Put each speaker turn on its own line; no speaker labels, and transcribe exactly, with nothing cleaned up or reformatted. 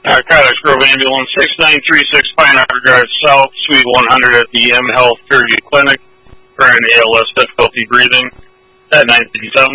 Uh, Kylex Grove Ambulance, six nine three six Pineapple Drive South, Suite one hundred at the M Health Fairview Clinic for an A L S difficulty breathing at nine fifty-seven.